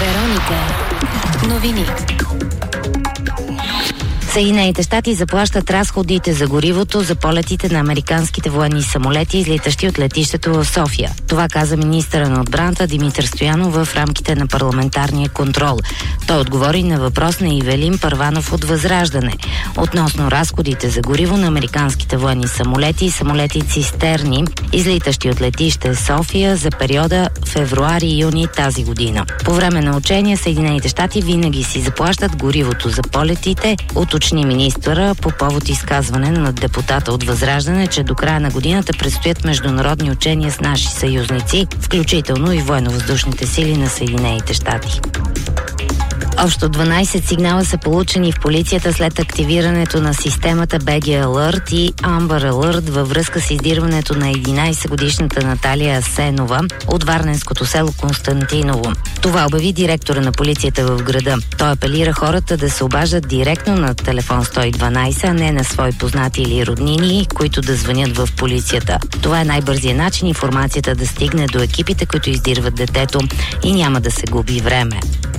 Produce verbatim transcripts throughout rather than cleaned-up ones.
Вероника. Новини. Съединените щати заплащат разходите за горивото за полетите на американските военни самолети, излитащи от летището в София. Това каза министъра на отбраната Димитър Стоянов в рамките на парламентарния контрол. Той отговори на въпрос на Ивелин Първанов от Възраждане относно разходите за гориво на американските военни самолети и самолети цистерни, излитащи от летище София за периода февруари-юни тази година. По време на учения Съединените щати винаги си заплащат горивото за полетите, уточни министъра по повод изказване на депутата от Възраждане, че до края на годината предстоят международни учения с наши съюзници, включително и военно-въздушните сили на Съединените щати. Общо дванайсет сигнала са получени в полицията след активирането на системата би джи Alert и Amber Alert във връзка с издирването на единайсетгодишната Наталия Асенова от варненското село Константиново. Това обяви директора на полицията в града. Той апелира хората да се обаждат директно на телефон сто и дванайсет, а не на свои познати или роднини, които да звънят в полицията. Това е най-бързият начин информацията да стигне до екипите, които издирват детето, и няма да се губи време.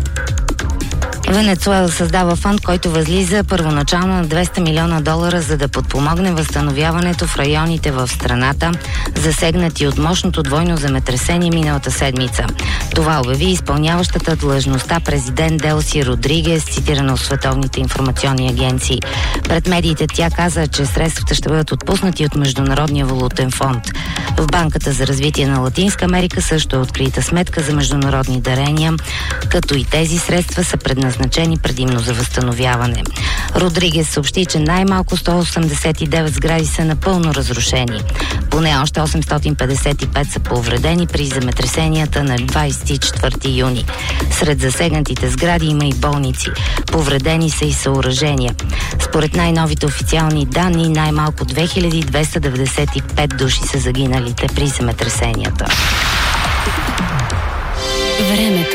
Венецуела създава фонд, който възлиза първоначално на двеста милиона долара, за да подпомогне възстановяването в районите в страната, засегнати от мощното двойно земетресение миналата седмица. Това обяви изпълняващата длъжността президент Делси Родригес, цитирана в световните информационни агенции. Пред медиите тя каза, че средствата ще бъдат отпуснати от Международния валутен фонд. В Банката за развитие на Латинска Америка също е открита сметка за международни дарения, като и тези средства са предназначени предимно за възстановяване. Родригес съобщи, че най-малко сто осемдесет и девет сгради са напълно разрушени. Поне още осемстотин петдесет и пет са повредени при земетресенията на двайсет и четвърти юни. Сред засегнатите сгради има и болници. Повредени са и съоръжения. Според най-новите официални данни, най-малко две хиляди двеста деветдесет и пет души са загиналите при земетресенията. Времето.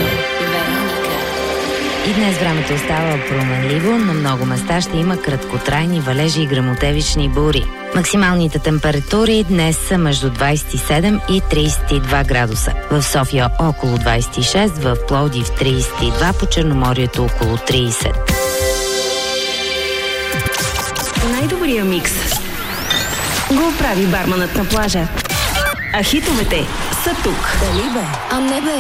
И днес времето остава променливо, на много места ще има краткотрайни валежи и гръмотевични бури. Максималните температури днес са между двайсет и седем и трийсет и два градуса. В София около двайсет и шест, в Пловдив трийсет и два, по Черноморието около трийсет. Най-добрия микс го прави барманът на плажа. А хитовете са тук. Дали бе? А не бе.